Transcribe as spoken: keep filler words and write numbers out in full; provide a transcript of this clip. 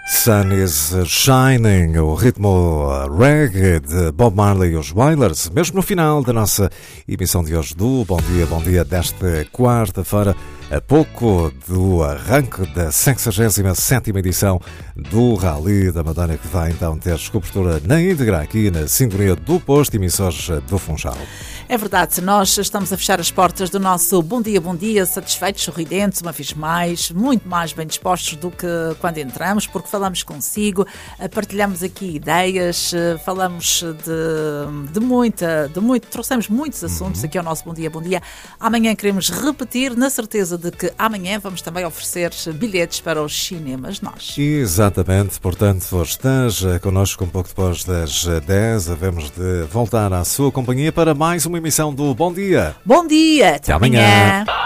Sun is Shining, o ritmo reggae de Bob Marley e os Wailers, mesmo no final da nossa emissão de hoje do Bom Dia, Bom Dia desta quarta-feira, a pouco do arranque da sexagésima sétima edição do Rally da Madeira, que vai então ter cobertura na íntegra aqui na sintonia do posto emissores do Funchal. É verdade, nós estamos a fechar as portas do nosso Bom Dia, Bom Dia, satisfeitos, sorridentes, uma vez mais, muito mais bem dispostos do que quando entramos, porque falamos consigo, partilhamos aqui ideias, falamos de, de muita, de muito, trouxemos muitos assuntos uhum. aqui ao nosso Bom Dia, Bom Dia. Amanhã queremos repetir, na certeza de que amanhã vamos também oferecer bilhetes para os cinemas nós. Exatamente, portanto, esteja connosco um pouco depois das dez, havemos de voltar à sua companhia para mais uma emissão do Bom Dia. Bom dia, até, até amanhã. amanhã.